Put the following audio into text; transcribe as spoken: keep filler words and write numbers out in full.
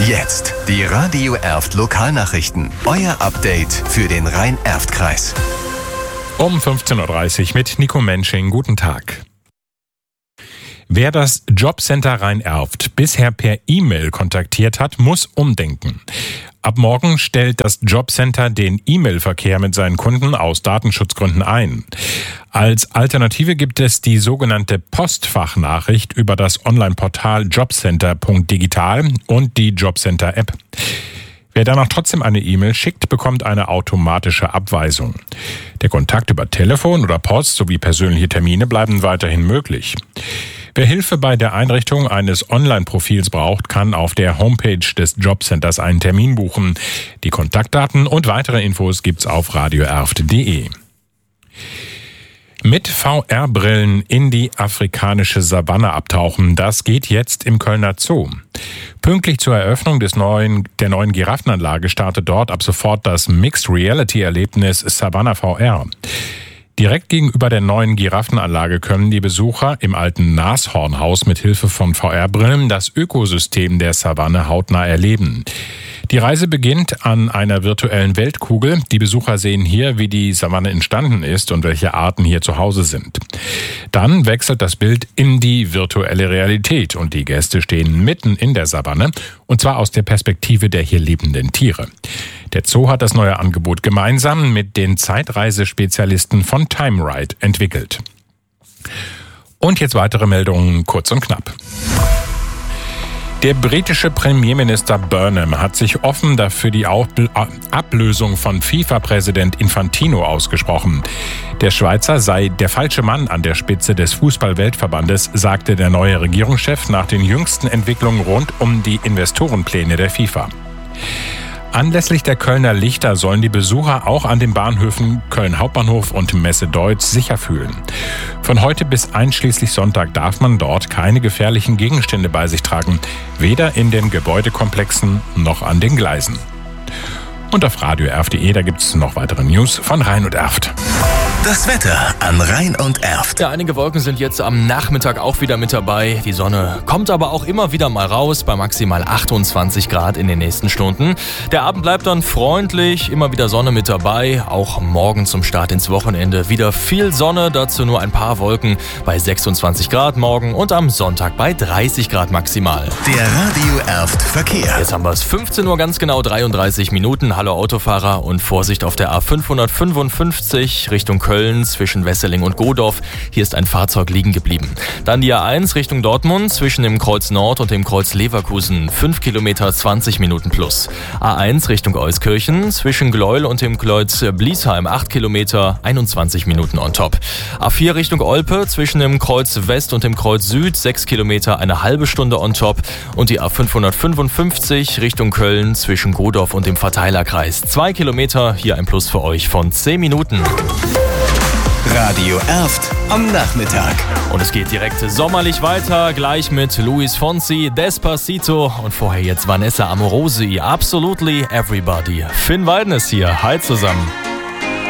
Jetzt die Radio Erft Lokalnachrichten. Euer Update für den Rhein-Erft-Kreis. Um fünfzehn Uhr dreißig mit Nico Mensching. Guten Tag. Wer das Jobcenter Rhein-Erft bisher per E-Mail kontaktiert hat, muss umdenken. Ab morgen stellt das Jobcenter den E-Mail-Verkehr mit seinen Kunden aus Datenschutzgründen ein. Als Alternative gibt es die sogenannte Postfachnachricht über das Online-Portal jobcenter punkt digital und die Jobcenter-App. Wer danach trotzdem eine E-Mail schickt, bekommt eine automatische Abweisung. Der Kontakt über Telefon oder Post sowie persönliche Termine bleiben weiterhin möglich. Wer Hilfe bei der Einrichtung eines Online-Profils braucht, kann auf der Homepage des Jobcenters einen Termin buchen. Die Kontaktdaten und weitere Infos gibt's auf radio erft punkt de. Mit V R-Brillen in die afrikanische Savanne abtauchen, das geht jetzt im Kölner Zoo. Pünktlich zur Eröffnung des neuen, der neuen Giraffenanlage startet dort ab sofort das Mixed-Reality-Erlebnis Savannah V R. Direkt gegenüber der neuen Giraffenanlage können die Besucher im alten Nashornhaus mit Hilfe von V R-Brillen das Ökosystem der Savanne hautnah erleben. Die Reise beginnt an einer virtuellen Weltkugel. Die Besucher sehen hier, wie die Savanne entstanden ist und welche Arten hier zu Hause sind. Dann wechselt das Bild in die virtuelle Realität und die Gäste stehen mitten in der Savanne, und zwar aus der Perspektive der hier lebenden Tiere. Der Zoo hat das neue Angebot gemeinsam mit den Zeitreisespezialisten von TimeRide entwickelt. Und jetzt weitere Meldungen, kurz und knapp. Der britische Premierminister Burnham hat sich offen dafür die Ablösung von FIFA-Präsident Infantino ausgesprochen. Der Schweizer sei der falsche Mann an der Spitze des Fußball-Weltverbandes, sagte der neue Regierungschef nach den jüngsten Entwicklungen rund um die Investorenpläne der FIFA. Anlässlich der Kölner Lichter sollen die Besucher auch an den Bahnhöfen Köln Hauptbahnhof und Messe Deutz sicher fühlen. Von heute bis einschließlich Sonntag darf man dort keine gefährlichen Gegenstände bei sich tragen, weder in den Gebäudekomplexen noch an den Gleisen. Und auf radio erft punkt de, da gibt's noch weitere News von Rhein und Erft. Das Wetter an Rhein und Erft. Ja, einige Wolken sind jetzt am Nachmittag auch wieder mit dabei. Die Sonne kommt aber auch immer wieder mal raus bei maximal achtundzwanzig Grad in den nächsten Stunden. Der Abend bleibt dann freundlich, immer wieder Sonne mit dabei. Auch morgen zum Start ins Wochenende wieder viel Sonne, dazu nur ein paar Wolken bei sechsundzwanzig Grad morgen und am Sonntag bei dreißig Grad maximal. Der Radio Erft Verkehr. Jetzt haben wir es fünfzehn Uhr, ganz genau dreiunddreißig Minuten. Hallo Autofahrer und Vorsicht auf der A fünfhundertfünfundfünfzig Richtung Köln zwischen Wesseling und Godorf. Hier ist ein Fahrzeug liegen geblieben. Dann die A eins Richtung Dortmund zwischen dem Kreuz Nord und dem Kreuz Leverkusen. fünf Kilometer, zwanzig Minuten plus. A eins Richtung Euskirchen zwischen Gleuel und dem Kreuz Bliesheim. acht Kilometer, einundzwanzig Minuten on top. A vier Richtung Olpe zwischen dem Kreuz West und dem Kreuz Süd. sechs Kilometer, eine halbe Stunde on top. Und die A fünfhundertfünfundfünfzig Richtung Köln zwischen Godorf und dem Verteilerkreis. zwei Kilometer, hier ein Plus für euch von zehn Minuten. Radio Erft am Nachmittag. Und es geht direkt sommerlich weiter, gleich mit Luis Fonsi, Despacito und vorher jetzt Vanessa Amorosi, Absolutely Everybody. Finn Weiden ist hier. Hi zusammen.